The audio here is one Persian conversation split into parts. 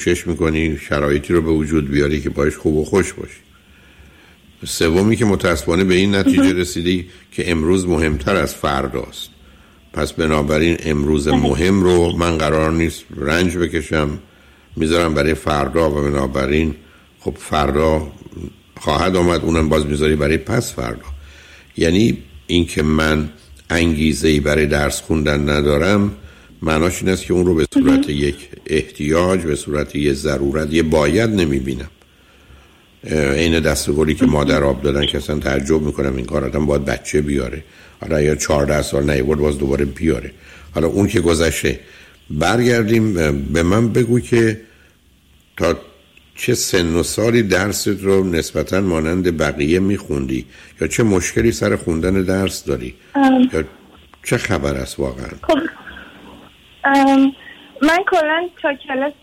کوشش میکنی شرایطی رو به وجود بیاری که باش خوب و خوش باشی. سومی که متاسفانه به این نتیجه رسیدی که امروز مهمتر از فرداست، پس بنابراین امروز مهم رو من قرار نیست رنج بکشم، میذارم برای فردا و بنابراین خب فردا خواهد آمد، اونم باز میذاری برای پس فردا. یعنی این که من انگیزه‌ای برای درس خوندن ندارم معناش این است که اون رو به صورت یک احتیاج، به صورت یک ضرورت، یه باید نمیبینم. این دستگلی که مادر آب دادن که اصلا تعجب میکنم این کار آدم باید بچه بیاره، حالا یا 14 سال نیورد باز دوباره بیاره. حالا اون که گذشته، برگردیم به من بگو که تا چه سن و سالی درست رو نسبتاً مانند بقیه میخوندی یا چه مشکلی سر خوندن درس داری یا چه خبر است واقعا؟ خب من کلاً تا کلاس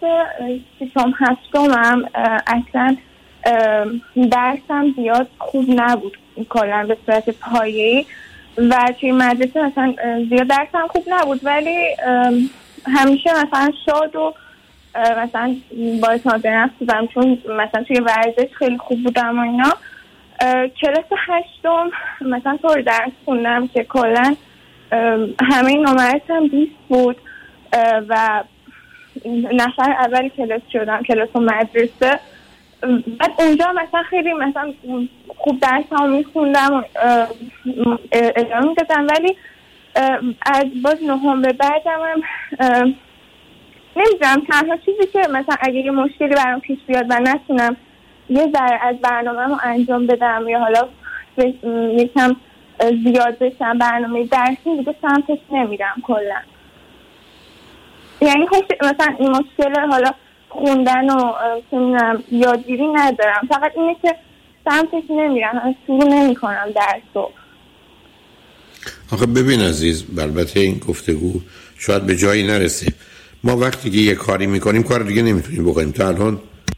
6-7 اصلا درسم زیاد خوب نبود، کلاً به صورت پایه‌ای و توی مدرسه مثلا زیاد درسم خوب نبود، ولی همیشه مثلا شاد و مثلا با اعتماد به نفس بودم چون مثلا توی ورزش خیلی خوب بودم و اینا. کلاس 8 مثلا طور درس خوندم که کلاً همه نمراتم 20 بود و نفر اول کلاس شدم، کلاس مدرسه. بعد اونجا مثلا خیلی مثلا خوب درسامو میخوندم و ادامه میدادم، ولی از باز 9 به بعدم نمیدونم تنها چیزی که مثلا اگه یه مشکلی برام پیش بیاد و نتونم یه ذره از برنامه‌مو انجام بدم یا حالا یکم زیاد بشم برنامه درسی، دیگه سمتش نمیرم کلا. یعنی مثلا این مشکل حالا خوندن و یادگیری ندارم، فقط اینه که سمتش نمیرم، شروع نمی‌کنم درسو. آخه ببین عزیز، البته این گفتگو شاید به جایی نرسه. ما وقتی که یه کاری میکنیم کار دیگه نمیتونیم بکنیم. تا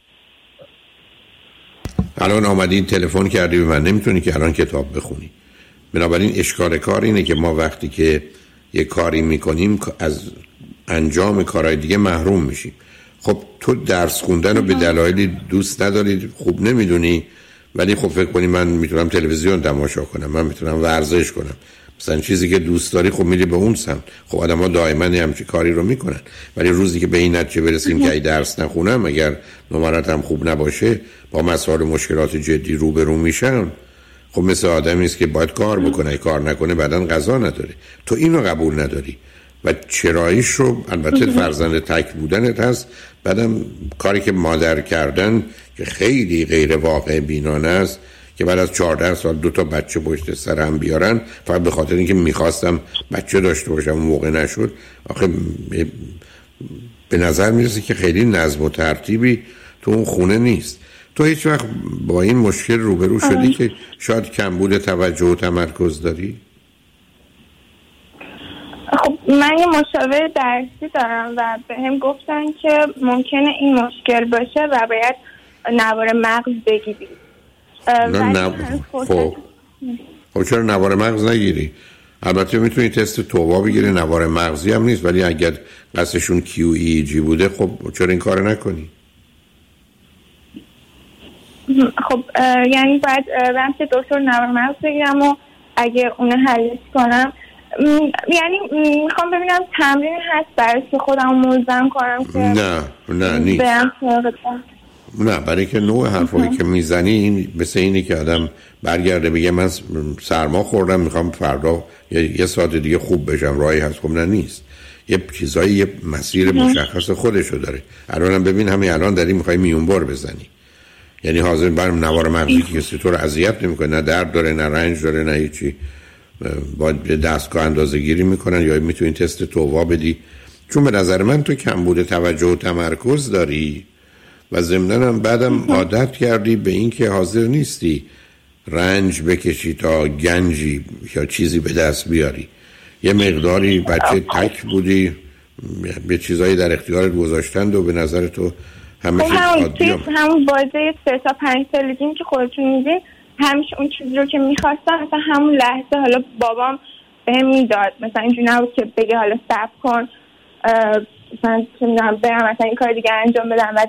الان آمدی تلفن کردی به من، نمیتونی که الان کتاب بخونی. بنابراین اشکال کار اینه که ما وقتی که یه کاری میکنیم از انجام کارهای دیگه محروم میشیم. خب تو درس خوندن رو به دلایلی دوست نداری، خوب نمیدونی، ولی خب فکر کنی من میتونم تلویزیون تماشا کنم، من میتونم ورزش کنم، مثلا چیزی که دوست داری، خب میری به اون سمت. خب آدم‌ها دائما همچین کاری رو میکنن، ولی روزی که به این نتیجه برسیم که ای درس نخونم اگر نمراتم خوب نباشه با مسائل مشکلات جدی روبرو میشن، خب مثل آدمی است که باید کار بکنه، کار نکنه بعداً غذا نداره. تو اینو قبول نداری و چراییش رو، البته فرزند تک بودنت هست، بعدم کاری که مادر کردن که خیلی غیر واقع بینانه است که بعد از 14 سال 2 بچه پشت سر هم بیارن فقط به خاطر اینکه میخواستم بچه داشته باشم اون موقع نشد. آخه به نظر میرسه که خیلی نظم و ترتیبی تو اون خونه نیست. تو هیچ وقت با این مشکل روبرو شدی که شاید کمبود توجه و تمرکز داری؟ خب من یه مشاور درسی دارم و به هم گفتن که ممکنه این مشکل باشه و باید نوار مغز بگیری. خب چرا نوار مغز نگیری؟ البته میتونی تست توبا بگیری، نوار مغزی هم نیست، ولی اگر قصدشون QEEG بوده خب چرا این کار نکنی؟ خب یعنی باید برم که دکتر نوار مغز بگیرم و اگه اون حلش کنم، یعنی میخوام ببینم تمرین هست برای که خودم ملزم کنم که نه نیست. نه، برای که نوع حرفایی که میزنی این مثل اینی که آدم برگرده بگه من سرما خوردم میخوام فردا یه ساعت دیگه خوب بشم، راهی هست؟ خب نه نیست. یه چیزایی یه مسیر مشخص خودشو داره. الانم ببین همین الان داری میخوای میونبر بزنی، یعنی حاضر برم نوار مغزی که کسی تو رو اذیت نمیکنه، نه درد داره نه رنج داره نه هیچی، با دستگاه اندازه‌گیری میکنن یا میتونی تست توبا بدی. چون به نظر من تو کمبود توجه و تمرکز داری و ضمناً هم بعدم عادت کردی به این که حاضر نیستی رنج بکشی تا گنجی یا چیزی به دست بیاری. یه مقداری بچه تک بودی، به چیزایی در اختیارت گذاشتند و به نظر تو همه چیز عادی همون بازه 3 تا 5 سالگیم که خودتون میدین همیشه اون چیزی رو که میخواستم مثلا همون لحظه حالا بابام بهم میداد، مثلا اینجوری نبود که بگه حالا صبر کن مثلا برم مثلا این کار دیگه انجام بدم و